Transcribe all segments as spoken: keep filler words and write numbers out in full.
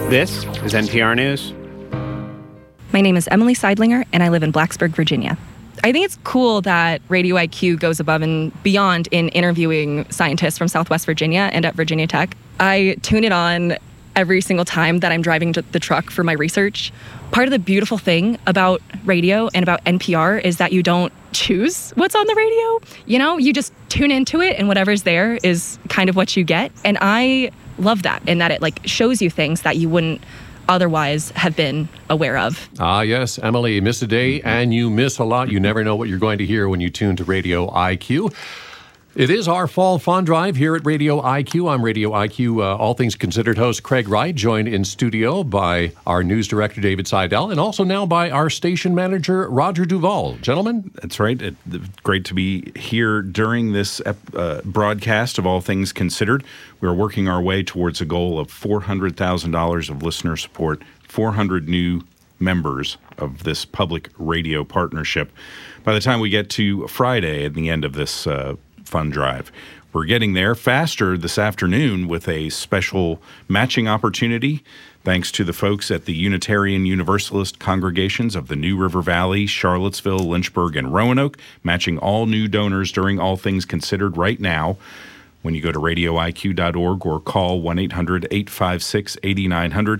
This is N P R News. My name is Emily Seidlinger, and I live in Blacksburg, Virginia. I think it's cool that Radio I Q goes above and beyond in interviewing scientists from Southwest Virginia and at Virginia Tech. I tune it on every single time that I'm driving to the truck for my research. Part of the beautiful thing about radio and about N P R is that you don't choose what's on the radio. You know, you just tune into it, and whatever's there is kind of what you get. And I love that, and that it like shows you things that you wouldn't otherwise have been aware of. Ah, yes, Emily, you miss a day and you miss a lot. You never know what you're going to hear when you tune to Radio I Q. It is our Fall Fun Drive here at Radio I Q. I'm Radio I Q uh, All Things Considered host Craig Wright, joined in studio by our news director David Seidel, and also now by our station manager Roger Duvall. Gentlemen? That's right. It, great to be here during this uh, broadcast of All Things Considered. We're working our way towards a goal of four hundred thousand dollars of listener support, four hundred new members of this public radio partnership. By the time we get to Friday at the end of this uh, fun drive, we're getting there faster this afternoon with a special matching opportunity thanks to the folks at the Unitarian Universalist congregations of the New River Valley, Charlottesville, Lynchburg, and Roanoke, matching all new donors during All Things Considered right now. When you go to radio I Q dot org or call one eight hundred eight five six eight nine zero zero,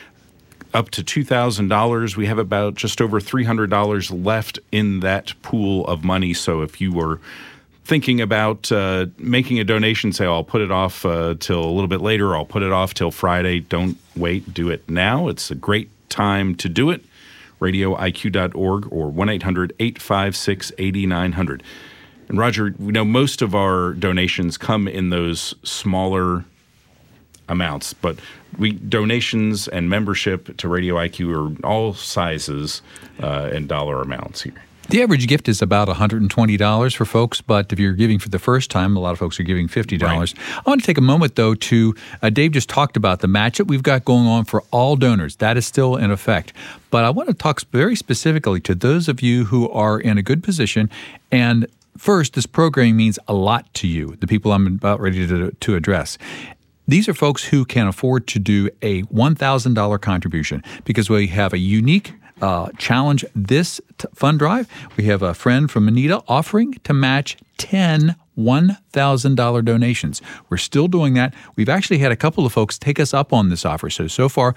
up to two thousand dollars. We have about just over three hundred dollars left in that pool of money. So if you were thinking about uh, making a donation, say, oh, I'll put it off uh, till a little bit later, or I'll put it off till Friday, don't wait, do it now. It's a great time to do it. radio I Q dot org or one eight hundred eight five six eight nine zero zero. And Roger, we know most of our donations come in those smaller amounts, but we donations and membership to Radio I Q are all sizes uh, and dollar amounts here. The average gift is about one hundred twenty dollars for folks, but if you're giving for the first time, a lot of folks are giving fifty dollars. Right. I want to take a moment, though, to uh, Dave just talked about the match that we've got going on for all donors. That is still in effect. But I want to talk very specifically to those of you who are in a good position. And first, this program means a lot to you, the people I'm about ready to, to address. These are folks who can afford to do a one thousand dollars contribution because we have a unique uh, challenge this t- fund drive. We have a friend from Anita offering to match ten one thousand dollars donations. We're still doing that. We've actually had a couple of folks take us up on this offer. So, so far,